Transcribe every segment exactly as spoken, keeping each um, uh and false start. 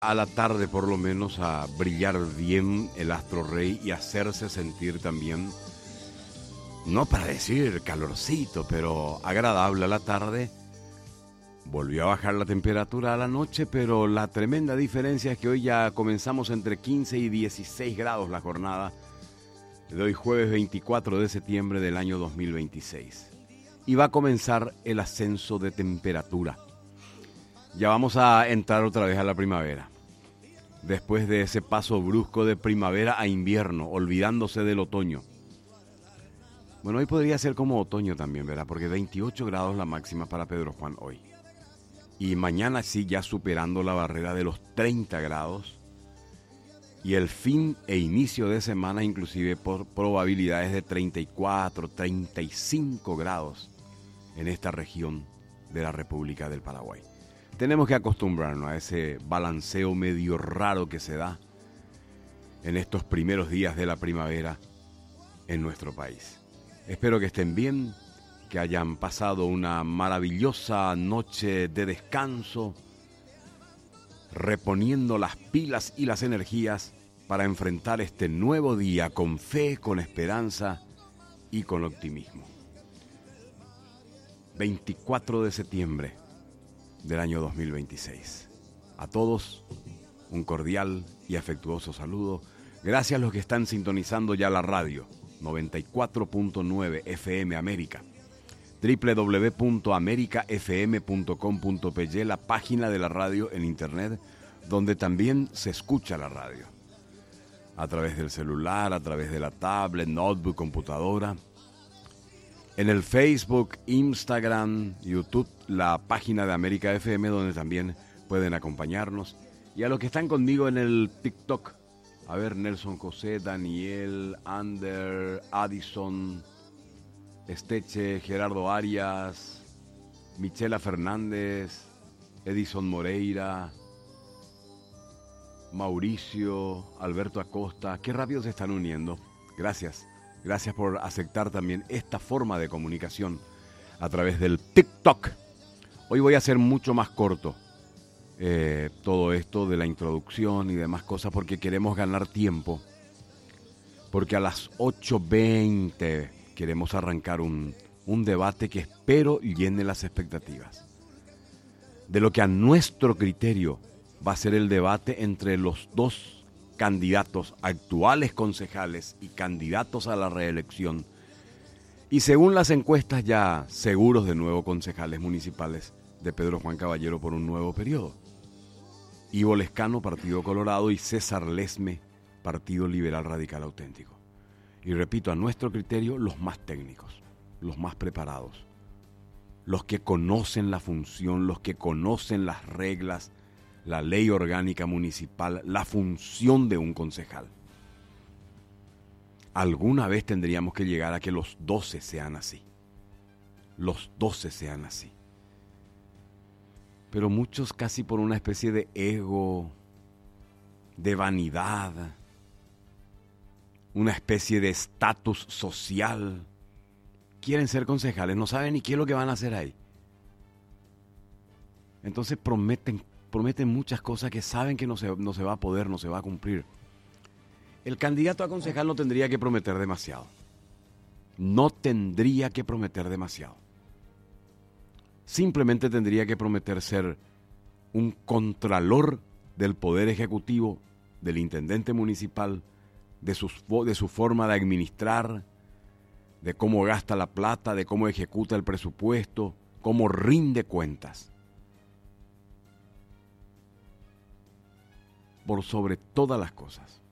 a la tarde por lo menos a brillar bien el astro rey y hacerse sentir también, no para decir calorcito, pero agradable a la tarde. Volvió a bajar la temperatura a la noche, pero la tremenda diferencia es que hoy ya comenzamos entre quince y dieciséis grados la jornada de hoy jueves veinticuatro de septiembre del año dos mil veintiséis. Y va a comenzar el ascenso de temperatura. Ya vamos a entrar otra vez a la primavera. Después de ese paso brusco de primavera a invierno, olvidándose del otoño. Bueno, hoy podría ser como otoño también, ¿verdad? Porque veintiocho grados la máxima para Pedro Juan hoy. Y mañana sí, ya superando la barrera de los treinta grados. Y el fin e inicio de semana inclusive por probabilidades de treinta y cuatro, treinta y cinco grados en esta región de la República del Paraguay. Tenemos que acostumbrarnos a ese balanceo medio raro que se da en estos primeros días de la primavera en nuestro país. Espero que estén bien, que hayan pasado una maravillosa noche de descanso, reponiendo las pilas y las energías para enfrentar este nuevo día con fe, con esperanza y con optimismo. veinticuatro de septiembre del año dos mil veintiséis. A todos, un cordial y afectuoso saludo. Gracias a los que están sintonizando ya la radio, noventa y cuatro punto nueve F M América, doble u doble u doble u punto america f m punto com punto p y, la página de la radio en internet, donde también se escucha la radio. A través del celular, a través de la tablet, notebook, computadora. En el Facebook, Instagram, YouTube, la página de América F M, donde también pueden acompañarnos. Y a los que están conmigo en el TikTok, a ver, Nelson José, Daniel, Ander, Addison, Esteche, Gerardo Arias, Michela Fernández, Edison Moreira, Mauricio, Alberto Acosta. Qué rápido se están uniendo. Gracias. Gracias por aceptar también esta forma de comunicación a través del TikTok. Hoy voy a hacer mucho más corto eh, todo esto de la introducción y demás cosas porque queremos ganar tiempo. Porque a las ocho veinte queremos arrancar un, un debate que espero llene las expectativas. De lo que a nuestro criterio va a ser el debate entre los dos candidatos actuales concejales y candidatos a la reelección, y según las encuestas ya seguros de nuevo concejales municipales de Pedro Juan Caballero por un nuevo periodo. Ivo Lescano, Partido Colorado, y César Lesme, Partido Liberal Radical Auténtico. Y repito, a nuestro criterio, los más técnicos, los más preparados, los que conocen la función, los que conocen las reglas, la ley orgánica municipal, la función de un concejal. Alguna vez tendríamos que llegar a que los doce sean así. Los doce sean así. Pero muchos casi por una especie de ego, de vanidad, una especie de estatus social, quieren ser concejales, no saben ni qué es lo que van a hacer ahí. Entonces prometen Prometen muchas cosas que saben que no se, no se va a poder, no se va a cumplir. El candidato a concejal no tendría que prometer demasiado. No tendría que prometer demasiado. Simplemente tendría que prometer ser un contralor del Poder Ejecutivo, del intendente municipal, de, sus, de su forma de administrar, de cómo gasta la plata, de cómo ejecuta el presupuesto, cómo rinde cuentas. Por sobre todas las cosas.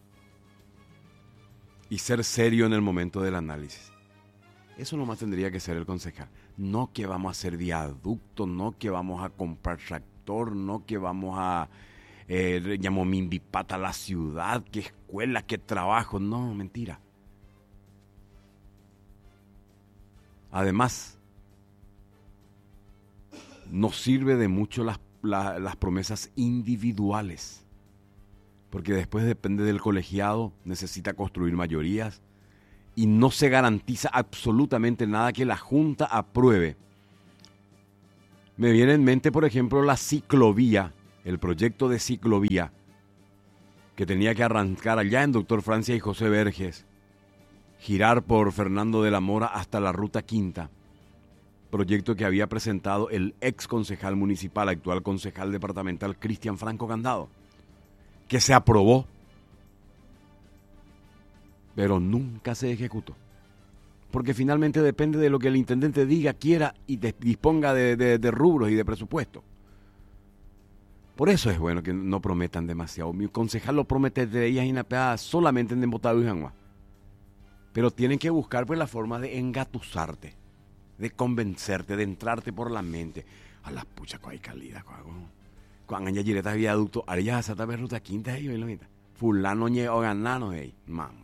Y ser serio en el momento del análisis. Eso nomás tendría que ser el concejal. No que vamos a hacer viaducto, no que vamos a comprar tractor, no que vamos a eh, llamo Mimbipata a la ciudad, qué escuela, qué trabajo. No, mentira. Además, nos sirve de mucho las, la, las promesas individuales. Porque después depende del colegiado, necesita construir mayorías y no se garantiza absolutamente nada que la Junta apruebe. Me viene en mente, por ejemplo, la ciclovía el proyecto de ciclovía que tenía que arrancar allá en Doctor Francia y José Verges, girar por Fernando de la Mora hasta la Ruta Quinta, proyecto que había presentado el ex concejal municipal, actual concejal departamental Cristian Franco Candado, que se aprobó, pero nunca se ejecutó. Porque finalmente depende de lo que el intendente diga, quiera y disponga de, de, de rubros y de presupuesto. Por eso es bueno que no prometan demasiado. Mi concejal lo promete de ellas inapeadas solamente en Embotado y Janguá. Pero tienen que buscar pues la forma de engatusarte, de convencerte, de entrarte por la mente. A las puchas con hay calidad, cuando haya directas viaducto, haría esa tal vez Ruta Quinta ahí, lo mita. Fulano ñe o ganano ahí, mamota.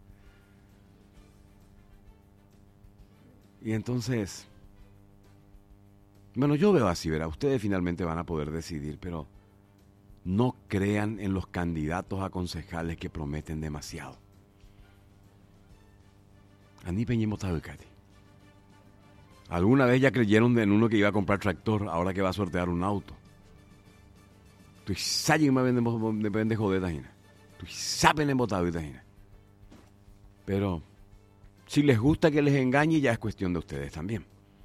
Y entonces, bueno, yo veo así, verá, ustedes finalmente van a poder decidir, pero no crean en los candidatos a concejales que prometen demasiado. Ani peñemos tabucati. Alguna vez ya creyeron en uno que iba a comprar tractor, ahora que va a sortear un auto. Tú sabes me vende joder, tajina. Tú sabes en botado, tajina. Pero si les gusta que les engañe, ya es cuestión de ustedes también.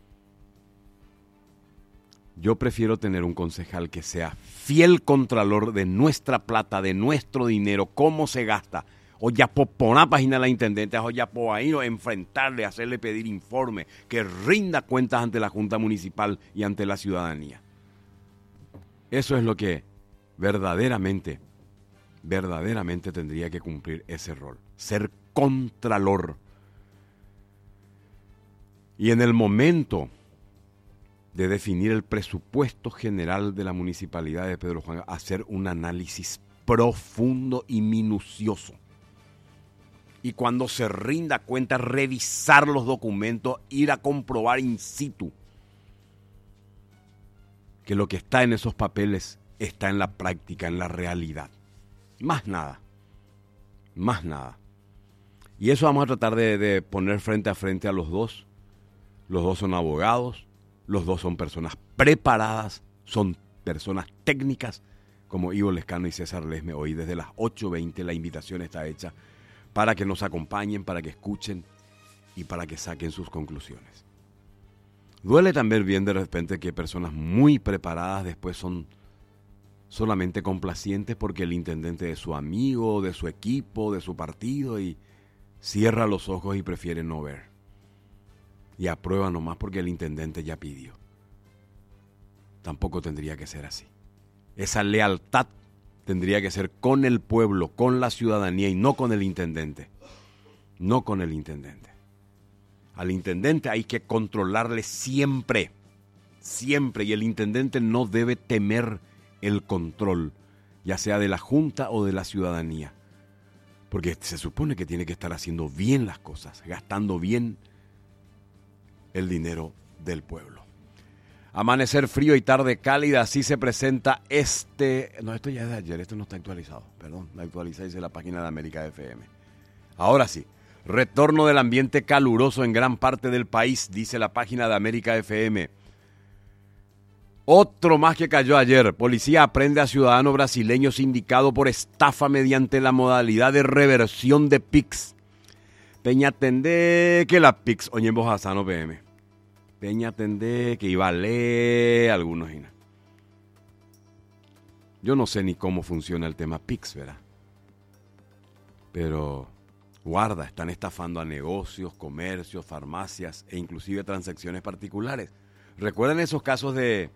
Yo prefiero tener un concejal que sea fiel contralor de nuestra plata, de nuestro dinero, cómo se gasta. O ya por poner página a la intendente, o ya por ahí no enfrentarle, hacerle pedir informe, que rinda cuentas ante la Junta Municipal y ante la ciudadanía. Eso es lo que verdaderamente, verdaderamente tendría que cumplir ese rol. Ser contralor. Y en el momento de definir el presupuesto general de la municipalidad de Pedro Juan, hacer un análisis profundo y minucioso. Y cuando se rinda cuenta, revisar los documentos, ir a comprobar in situ que lo que está en esos papeles está en la práctica, en la realidad. Más nada. Más nada. Y eso vamos a tratar de, de poner frente a frente a los dos. Los dos son abogados, los dos son personas preparadas, son personas técnicas, como Ivo Lescano y César Lesme. Hoy desde las ocho veinte la invitación está hecha para que nos acompañen, para que escuchen y para que saquen sus conclusiones. Duele también bien de repente que personas muy preparadas después son solamente complacientes porque el intendente es su amigo, de su equipo, de su partido y cierra los ojos y prefiere no ver. Y aprueba nomás porque el intendente ya pidió. Tampoco tendría que ser así. Esa lealtad tendría que ser con el pueblo, con la ciudadanía y no con el intendente. No con el intendente. Al intendente hay que controlarle siempre, siempre. Y el intendente no debe temer el control, ya sea de la Junta o de la ciudadanía. Porque se supone que tiene que estar haciendo bien las cosas, gastando bien el dinero del pueblo. Amanecer frío y tarde cálida, así se presenta este... No, esto ya es de ayer, esto no está actualizado, perdón, la actualizáis en la página de América F M. Ahora sí, retorno del ambiente caluroso en gran parte del país, dice la página de América F M. Otro más que cayó ayer. Policía aprende a ciudadano brasileño sindicado por estafa mediante la modalidad de reversión de P I X. Peña atendé que la P I X, oñemos a Sano P M. Peña atendé que iba a leer algunos. Yo no sé ni cómo funciona el tema P I X, ¿verdad? Pero guarda, están estafando a negocios, comercios, farmacias e inclusive transacciones particulares. ¿Recuerdan esos casos de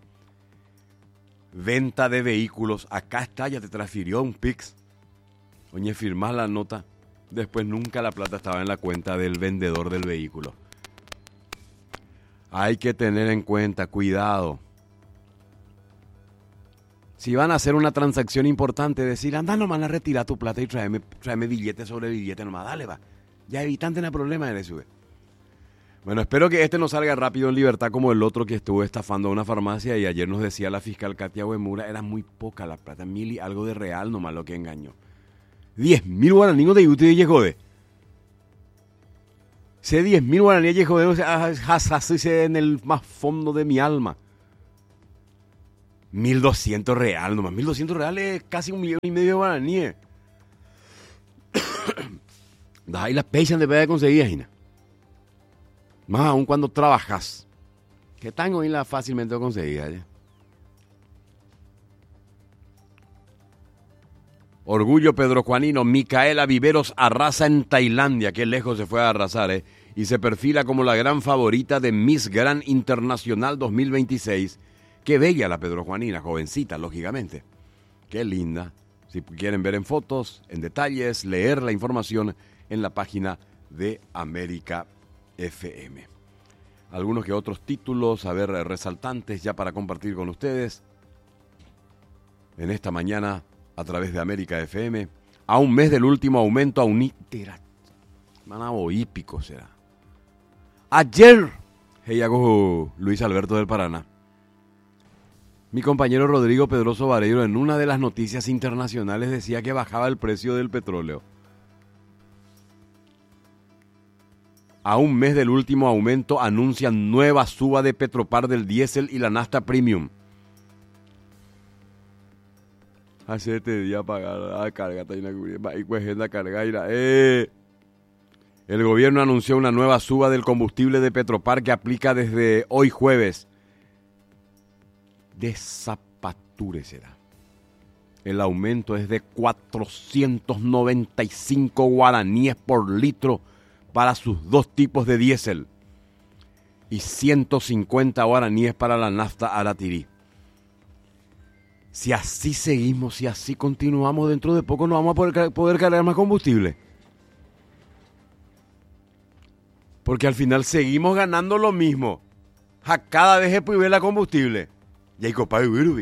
venta de vehículos? Acá está, ya te transfirió un P I X. Oye, firmás la nota. Después nunca la plata estaba en la cuenta del vendedor del vehículo. Hay que tener en cuenta, cuidado. Si van a hacer una transacción importante, decir, anda nomás a retirar tu plata y tráeme, tráeme billete sobre billete nomás, dale va. Ya evitan tener problemas en el S U V. Bueno, espero que este no salga rápido en libertad como el otro que estuvo estafando a una farmacia y ayer nos decía la fiscal Katia Huemura, era muy poca la plata, mil y algo de real nomás lo que engañó. Diez mil guaraníes de YouTube y jode. Sé diez mil guaraníes y jode, o sea, en el más fondo de mi alma. mil doscientos reales nomás. mil doscientos reales es casi un millón y medio de guaraníes. Ahí la pecha de de conseguir, Gina. Más aún cuando trabajas. Que tan hoy la fácilmente conseguida. ¿eh? Orgullo pedrojuanino. Micaela Viveros arrasa en Tailandia. Qué lejos se fue a arrasar, ¿eh? Y se perfila como la gran favorita de Miss Gran Internacional dos mil veintiséis. Qué bella la pedrojuanina, jovencita, lógicamente. Qué linda. Si quieren ver en fotos, en detalles, leer la información en la página de América F M. Algunos que otros títulos, a ver, resaltantes ya para compartir con ustedes. En esta mañana, a través de América F M, a un mes del último aumento a un ítera. Manabo hípico será. Ayer, hey, hago Luis Alberto del Paraná. Mi compañero Rodrigo Pedroso Vareiro en una de las noticias internacionales decía que bajaba el precio del petróleo. A un mes del último aumento anuncian nueva suba de Petropar del diésel y la nafta premium. Hace este día pagar la carga, eh. El gobierno anunció una nueva suba del combustible de Petropar que aplica desde hoy jueves. De zapature será. El aumento es de cuatrocientos noventa y cinco guaraníes por litro para sus dos tipos de diésel y ciento cincuenta guaraníes para la nafta Aratirí. Si así seguimos, si así continuamos, dentro de poco no vamos a poder, poder cargar más combustible. Porque al final seguimos ganando lo mismo. A cada vez se puede la combustible. Y hay copa de Urubi.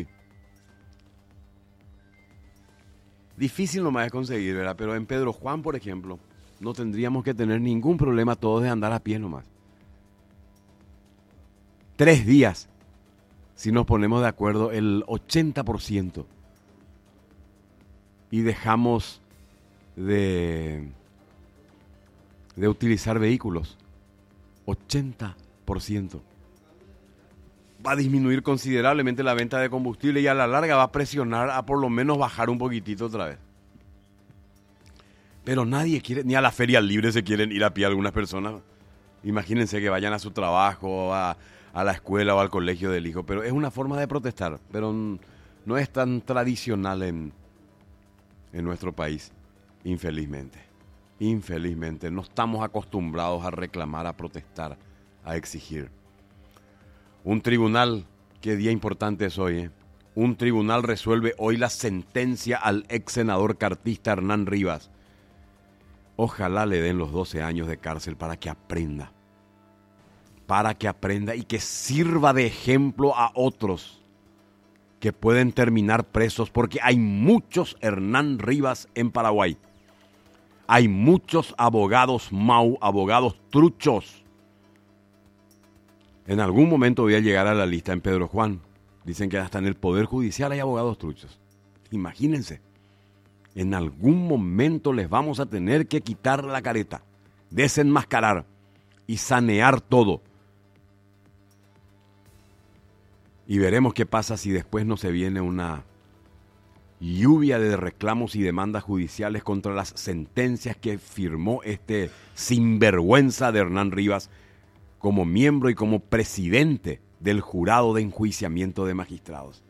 Difícil nomás de conseguir, ¿verdad? Pero en Pedro Juan, por ejemplo, no tendríamos que tener ningún problema todos de andar a pie nomás. Tres días, si nos ponemos de acuerdo, el ochenta por ciento. Y dejamos de, de utilizar vehículos. ochenta por ciento. Va a disminuir considerablemente la venta de combustible y a la larga va a presionar a por lo menos bajar un poquitito otra vez. Pero nadie quiere, ni a la feria libre se quieren ir a pie algunas personas. Imagínense que vayan a su trabajo, a, a la escuela o al colegio del hijo. Pero es una forma de protestar, pero no es tan tradicional en, en nuestro país, infelizmente. Infelizmente, no estamos acostumbrados a reclamar, a protestar, a exigir. Un tribunal, qué día importante es hoy, ¿eh? Un tribunal resuelve hoy la sentencia al ex senador cartista Hernán Rivas. Ojalá le den los doce años de cárcel para que aprenda. Para que aprenda y que sirva de ejemplo a otros que pueden terminar presos, porque hay muchos Hernán Rivas en Paraguay. Hay muchos abogados mau, abogados truchos. En algún momento voy a llegar a la lista en Pedro Juan. Dicen que hasta en el Poder Judicial hay abogados truchos. Imagínense. En algún momento les vamos a tener que quitar la careta, desenmascarar y sanear todo. Y veremos qué pasa si después no se viene una lluvia de reclamos y demandas judiciales contra las sentencias que firmó este sinvergüenza de Hernán Rivas como miembro y como presidente del jurado de enjuiciamiento de magistrados.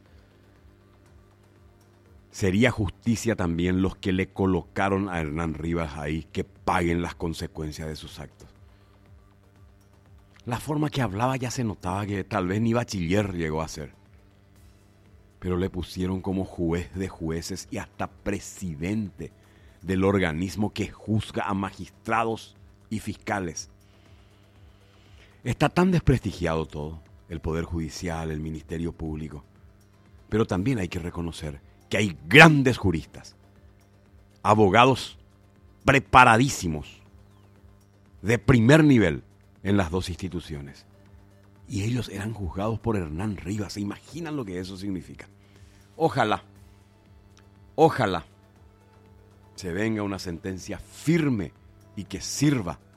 Sería justicia también los que le colocaron a Hernán Rivas ahí, que paguen las consecuencias de sus actos. La forma que hablaba ya se notaba que tal vez ni bachiller llegó a ser. Pero le pusieron como juez de jueces y hasta presidente del organismo que juzga a magistrados y fiscales. Está tan desprestigiado todo, el Poder Judicial, el Ministerio Público. Pero también hay que reconocer que hay grandes juristas, abogados preparadísimos, de primer nivel en las dos instituciones. Y ellos eran juzgados por Hernán Rivas. ¿Se imaginan lo que eso significa? Ojalá, ojalá se venga una sentencia firme y que sirva